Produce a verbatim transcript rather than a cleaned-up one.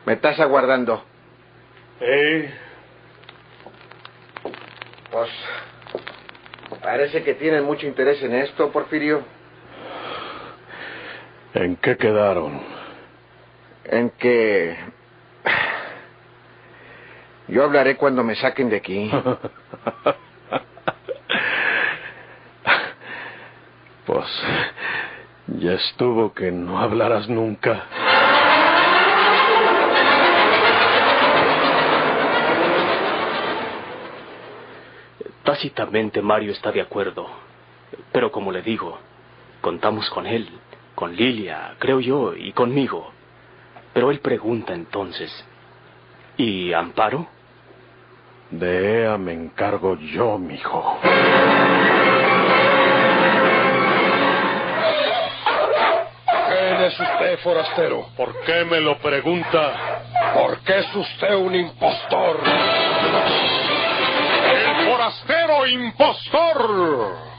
¿Me estás aguardando? ¿Eh? Pues parece que tienen mucho interés en esto, Porfirio. ¿En qué quedaron? En que... yo hablaré cuando me saquen de aquí. Pues ya estuvo que no hablarás nunca. Tácitamente Mario está de acuerdo. Pero como le digo, contamos con él, con Lilia, creo yo, y conmigo. Pero él pregunta entonces, ¿y Amparo? De ella me encargo yo, mijo. ¿Quién es usted, forastero? ¿Por qué me lo pregunta? Porque es usted un impostor. ¡El forastero impostor!